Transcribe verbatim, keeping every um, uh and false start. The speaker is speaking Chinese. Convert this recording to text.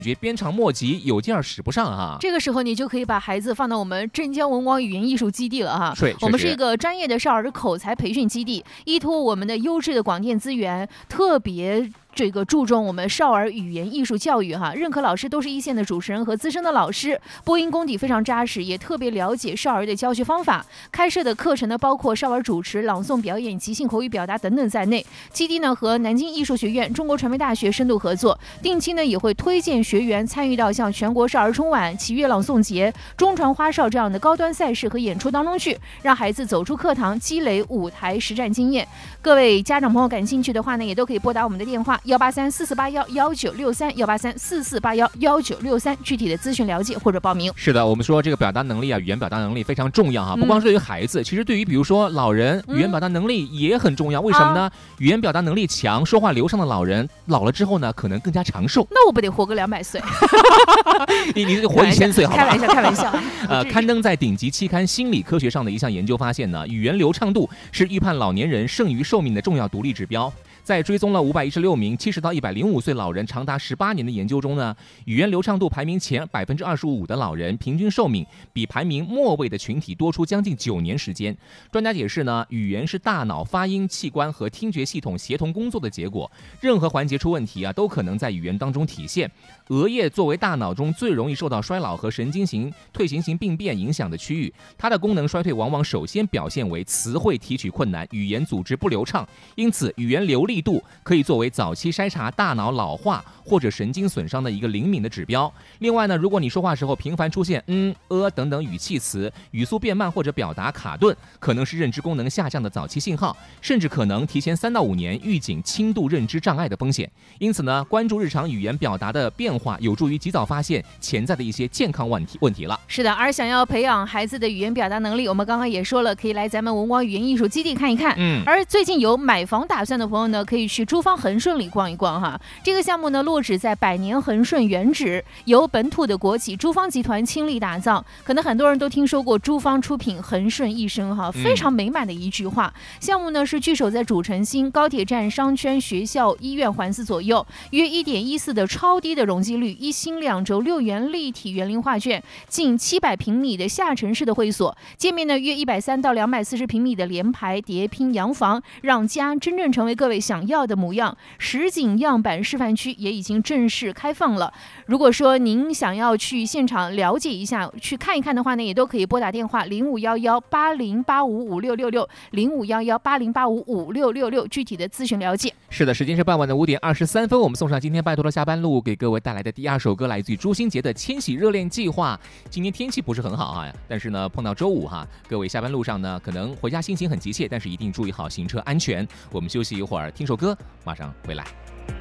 觉鞭长莫及，有劲儿使不上哈。 这个时候你就可以把孩子放到我们镇江文广语言艺术基地了哈。 对， 我们是一个专业的少儿口才培训基地，依托我们的优质的广电资源，特别这个注重我们少儿语言艺术教育哈，任课老师都是一线的主持人和资深的老师，播音功底非常扎实，也特别了解少儿的教学方法。开设的课程呢，包括少儿主持、朗诵表演、即兴口语表达等等在内。基地呢和南京艺术学院、中国传媒大学深度合作，定期呢也会推荐学员参与到像全国少儿春晚、启悦朗诵节、中传花少这样的高端赛事和演出当中去，让孩子走出课堂，积累舞台实战经验。各位家长朋友感兴趣的话呢，也都可以拨打我们的电话幺八三四四八幺幺九六三幺八三四四八幺幺九六三，具体的咨询了解或者报名。 是的，我们说这个表达能力啊，语言表达能力非常重要哈，不光是对于孩子，嗯、其实对于比如说老人，语言表达能力也很重要。嗯、为什么呢？啊、语言表达能力强、说话流畅的老人，老了之后呢，可能更加长寿。 那我不得活个两百岁？ 你你活一千岁好吧？ 开玩笑，开玩笑。 呃，刊登在顶级期刊《心理科学》上的一项研究发现呢，语言流畅度是预判老年人剩余寿命的重要独立指标。在追踪了五百一十六名七十到一百零五岁老人长达十八年的研究中呢，语言流畅度排名前百分之二十五的老人，平均寿命比排名末位的群体多出将近九年时间。专家解释呢，语言是大脑发音器官和听觉系统协同工作的结果，任何环节出问题啊，都可能在语言当中体现。额叶作为大脑中最容易受到衰老和神经型退行性病变影响的区域，它的功能衰退往往首先表现为词汇提取困难、语言组织不流畅。因此，语言流利度可以作为早期筛查大脑老化或者神经损伤的一个灵敏的指标。另外呢，如果你说话时候频繁出现嗯、呃等等语气词，语速变慢或者表达卡顿，可能是认知功能下降的早期信号，甚至可能提前三到五年预警轻度认知障碍的风险。因此呢，关注日常语言表达的变化，有助于及早发现潜在的一些健康问题问题了。 是的，而想要培养孩子的语言表达能力，我们刚刚也说了，可以来咱们文广语言艺术基地看一看。嗯，而最近有买房打算的朋友呢，可以去珠芳恒顺里逛一逛哈。这个项目呢，落址在百年恒顺原址，由本土的国企珠芳集团倾力打造。可能很多人都听说过珠芳出品恒顺一生哈，非常美满的一句话。嗯、项目呢是据守在主城心、高铁站、商圈、学校、医院环伺左右，约一点一四的超低的容积率，一星两轴六元立体园林画卷，近七百平米的下沉式的会所，界面呢约一百三到两百四十平米的联排叠拼洋房，让家真正成为各位想要的模样。实景样板示范区也已经正式开放了。如果说您想要去现场了解一下、去看一看的话呢，也都可以拨打电话零五幺幺八零八五五六六六零五幺幺八零八五五六六六，具体的咨询了解。 是的，时间是傍晚的五点二十三分，我们送上今天拜托了下班路给各位带来的第二首歌，来自于朱星杰的《千禧热恋计划》。今天天气不是很好啊，但是呢，碰到周五哈，各位下班路上呢，可能回家心情很急切，但是一定注意好行车安全。我们休息一会儿，听首歌，马上回来。